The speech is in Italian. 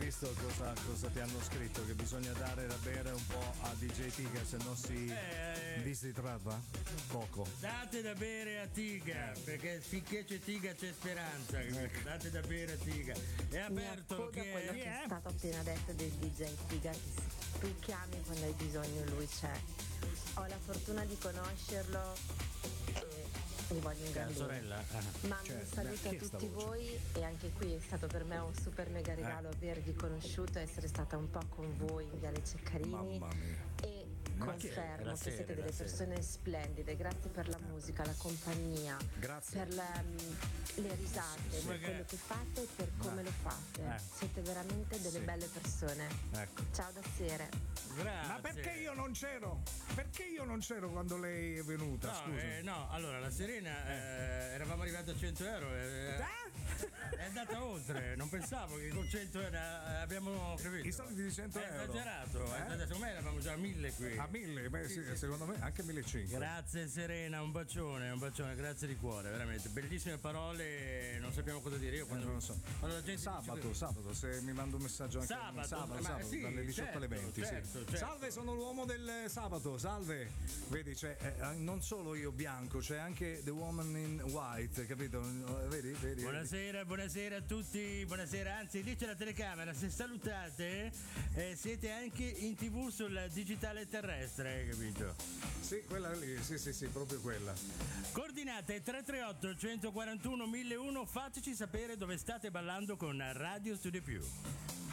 visto cosa ti hanno scritto? Che bisogna dare da bere un po' a DJ Tiga, se no si disidrata poco. Date da bere a Tiga, perché finché c'è Tiga c'è speranza. Date da bere a Tiga. È aperto che è stato appena detto del DJ Tiga, che tu chiami quando hai bisogno, lui c'è. Ho la fortuna di conoscerlo e mi voglio ingrandire. Sorella? Mando un saluto a tutti voi, e anche qui è stato per me un super mega regalo avervi conosciuto, essere stata un po' con voi in Viale Ceccarini. Mamma mia. E confermo che siete delle persone splendide. Grazie per la musica, la compagnia, grazie per le risate, per quello che fate e per come lo fate. Siete veramente delle belle persone. Ciao da Sere. Grazie. Ma perché io non c'ero? Perché io non c'ero quando lei è venuta? No, scusa. no, allora la Serena eravamo arrivati a 100 euro. È andata oltre, non pensavo che con 100 euro abbiamo capito. I soldi di 100 euro. È esagerato, secondo me eravamo già a 1000 qui. A 1000? Beh, sì, secondo me anche 1500. Grazie Serena, un bacione, grazie di cuore, veramente. Bellissime parole, non sappiamo cosa dire. Io quando non lo so. Quando la gente sabato, se mi manda un messaggio anche sabato sì, dalle 18 alle 20. Certo. Salve, sono l'uomo del sabato, salve. Vedi, c'è non solo io bianco, c'è anche The Woman in White, capito? Vedi? Buonasera a tutti, buonasera, anzi lì c'è la telecamera, se salutate siete anche in TV sul digitale terrestre, capito? Sì, quella lì, sì, proprio quella. Coordinate 338 141 1001, fateci sapere dove state ballando con Radio Studio Più.